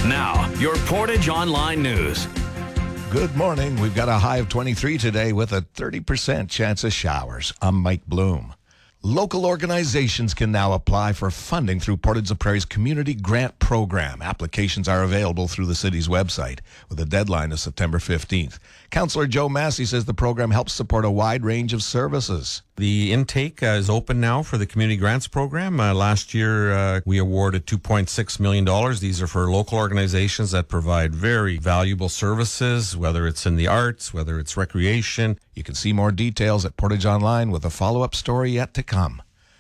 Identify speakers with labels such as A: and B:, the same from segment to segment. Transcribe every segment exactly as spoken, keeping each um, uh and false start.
A: Now, your Portage Online News.
B: Good morning. We've got a high of twenty-three today with a thirty percent chance of showers. I'm Mike Bloom. Local organizations can now apply for funding through Portage la Prairie's Community Grant Program. Applications are available through the city's website with a deadline of September fifteenth. Councillor Joe Massey says the program helps support a wide range of services.
C: The intake uh, is open now for the Community Grants Program. Uh, last year, uh, we awarded two point six million dollars. These are for local organizations that provide very valuable services, whether it's in the arts, whether it's recreation.
B: You can see more details at Portage Online with a follow-up story yet to come.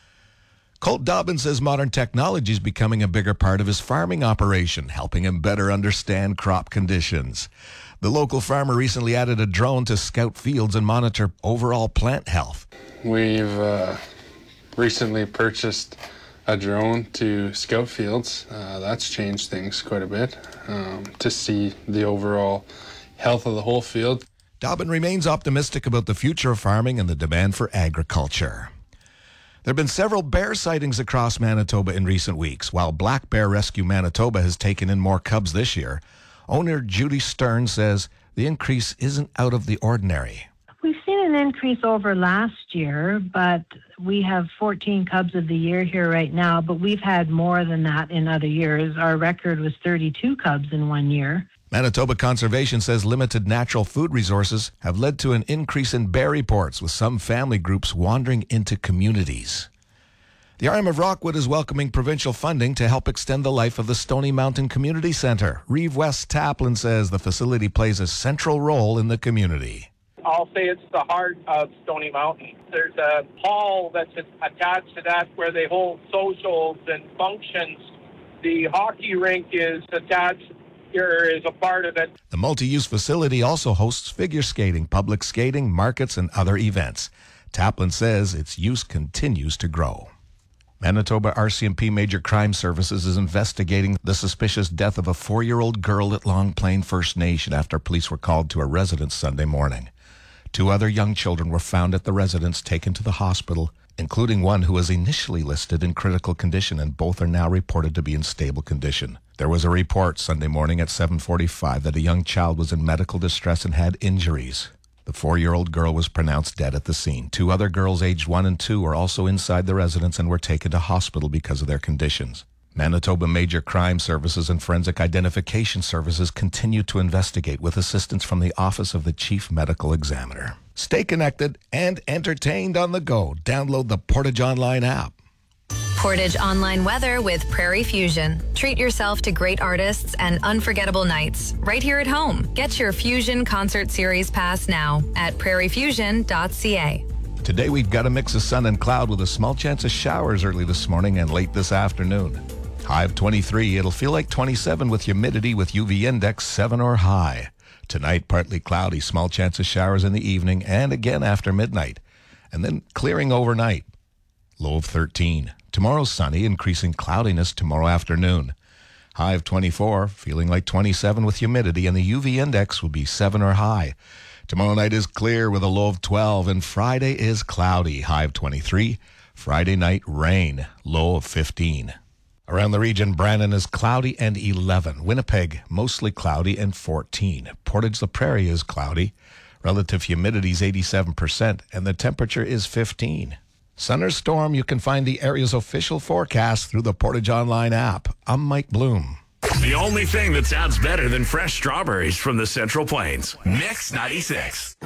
B: Colt Dobbin says modern technology is becoming a bigger part of his farming operation, helping him better understand crop conditions. The local farmer recently added a drone to scout fields and monitor overall plant health.
D: We've uh, recently purchased a drone to scout fields. Uh, that's changed things quite a bit um, to see the overall health of the whole field.
B: Dobbin remains optimistic about the future of farming and the demand for agriculture. There have been several bear sightings across Manitoba in recent weeks. While Black Bear Rescue Manitoba has taken in more cubs this year, owner Judy Stern says the increase isn't out of the ordinary.
E: We've seen an increase over last year, but we have fourteen cubs of the year here right now, but we've had more than that in other years. Our record was thirty-two cubs in one year.
B: Manitoba Conservation says limited natural food resources have led to an increase in bear reports, with some family groups wandering into communities. The R M of Rockwood is welcoming provincial funding to help extend the life of the Stony Mountain Community Centre. Reeve West Taplin says the facility plays a central role in the community.
F: I'll say it's the heart of Stony Mountain. There's a hall that's attached to that where they hold socials and functions. The hockey rink is attached here, is a part of it.
B: The multi-use facility also hosts figure skating, public skating, markets, and other events. Taplin says its use continues to grow. Manitoba R C M P Major Crime Services is investigating the suspicious death of a four-year-old girl at Long Plain First Nation after police were called to a residence Sunday morning. Two other young children were found at the residence, taken to the hospital, including one who was initially listed in critical condition, and both are now reported to be in stable condition. There was a report Sunday morning at seven forty-five that a young child was in medical distress and had injuries. The four-year-old girl was pronounced dead at the scene. Two other girls aged one and two were also inside the residence and were taken to hospital because of their conditions. Manitoba Major Crime Services and Forensic Identification Services continue to investigate with assistance from the Office of the Chief Medical Examiner. Stay connected and entertained on the go. Download the Portage Online app.
G: Portage Online weather with Prairie Fusion. Treat yourself to great artists and unforgettable nights right here at home. Get your Fusion Concert Series pass now at prairie fusion dot c a.
B: Today we've got a mix of sun and cloud with a small chance of showers early this morning and late this afternoon. High of twenty-three. It'll feel like twenty-seven with humidity with U V index seven or high. Tonight, partly cloudy, small chance of showers in the evening and again after midnight. And then clearing overnight. Low of thirteen. Tomorrow sunny, increasing cloudiness tomorrow afternoon. High of twenty-four, feeling like twenty-seven with humidity, and the U V index will be seven or high. Tomorrow night is clear with a low of twelve, and Friday is cloudy, high of twenty-three. Friday night, rain, low of fifteen. Around the region, Brandon is cloudy and eleven. Winnipeg, mostly cloudy and fourteen. Portage la Prairie is cloudy. Relative humidity is eighty-seven percent, and the temperature is fifteen. Sun or storm, you can find the area's official forecast through the Portage Online app. I'm Mike Bloom.
A: The only thing that sounds better than fresh strawberries from the Central Plains. Mix ninety-six.